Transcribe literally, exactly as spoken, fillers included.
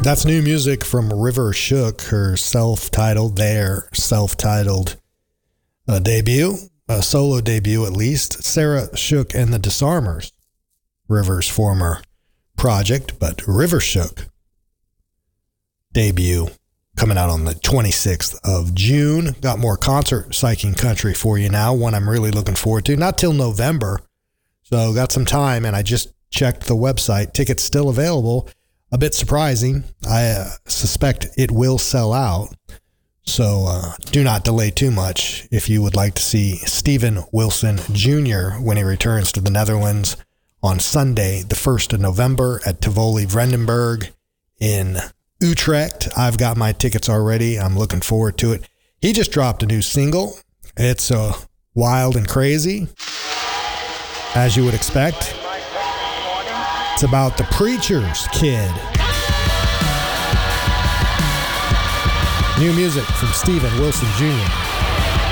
That's new music from River Shook, her self-titled, their self-titled uh, debut, a solo debut at least. Sarah Shook and the Disarmers, River's former project, but River Shook debut coming out on the twenty-sixth of June. Got more concert psyching country for you now, one I'm really looking forward to. Not till November, so got some time, and I just checked the website. Tickets still available. A bit surprising. I uh, suspect it will sell out. So uh, do not delay too much if you would like to see Steven Wilson Junior when he returns to the Netherlands on Sunday, the first of November at Tivoli Vredenburg in Utrecht. I've got my tickets already. I'm looking forward to it. He just dropped a new single. It's uh, wild and crazy, as you would expect. It's about the preacher's kid. New music from Steven Wilson Junior